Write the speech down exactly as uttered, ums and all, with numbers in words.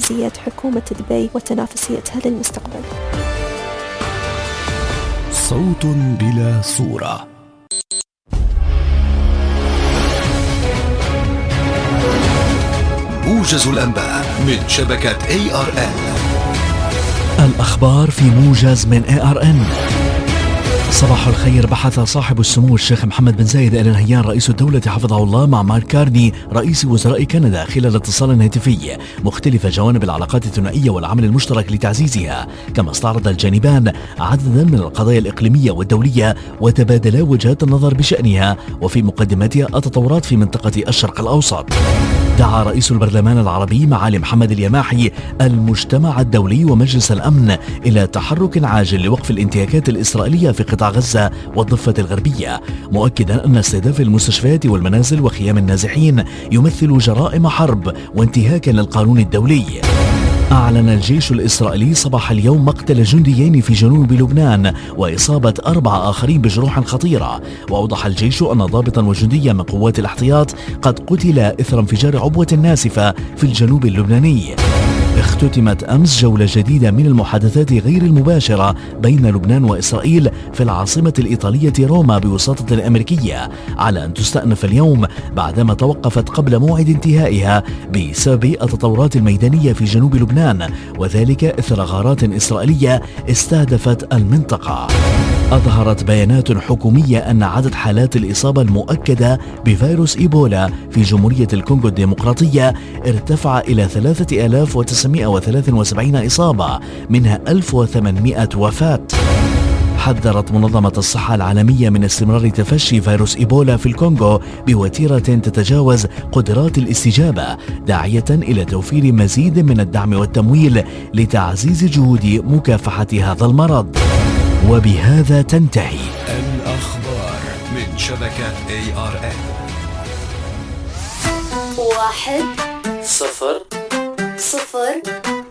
جاهزية حكومة دبي وتنافسيتها للمستقبل. صوت بلا صورة. موجز الأنباء من شبكة إيه آر إن. الأخبار في موجز من إيه آر إن. صباح الخير. بحث صاحب السمو الشيخ محمد بن زايد آل نهيان رئيس الدولة حفظه الله مع مارك كارني رئيس وزراء كندا خلال اتصال هاتفي مختلف جوانب العلاقات الثنائية والعمل المشترك لتعزيزها، كما استعرض الجانبان عددا من القضايا الإقليمية والدولية وتبادلا وجهات النظر بشأنها، وفي مقدمتها التطورات في منطقة الشرق الأوسط. دعا رئيس البرلمان العربي معالي محمد اليماحي المجتمع الدولي ومجلس الأمن إلى تحرك عاجل لوقف الانتهاكات الإسرائيلية في قطاع غزة والضفة الغربية، مؤكدا أن استهداف المستشفيات والمنازل وخيام النازحين يمثل جرائم حرب وانتهاكا للقانون الدولي. أعلن الجيش الإسرائيلي صباح اليوم مقتل جنديين في جنوب لبنان وإصابة أربعة آخرين بجروح خطيرة، وأوضح الجيش أن ضابطا وجنديا من قوات الاحتياط قد قتل إثر انفجار عبوة ناسفة في الجنوب اللبناني. اختتمت أمس جولة جديدة من المحادثات غير المباشرة بين لبنان وإسرائيل في العاصمة الإيطالية روما بوساطة الأمريكية، على أن تستأنف اليوم بعدما توقفت قبل موعد انتهائها بسبب التطورات الميدانية في جنوب لبنان، وذلك إثر غارات إسرائيلية استهدفت المنطقة. أظهرت بيانات حكومية أن عدد حالات الإصابة المؤكدة بفيروس إيبولا في جمهورية الكونغو الديمقراطية ارتفع إلى ثلاثة آلاف وتسعمائة وثلاثة وسبعين إصابة، منها ألف وثمانمائة وفاة. حذرت منظمة الصحة العالمية من استمرار تفشي فيروس إيبولا في الكونغو بوتيرة تتجاوز قدرات الاستجابة، داعية إلى توفير مزيد من الدعم والتمويل لتعزيز جهود مكافحة هذا المرض. وبهذا تنتهي الأخبار من شبكة إيه آر إن. واحد صفر صفر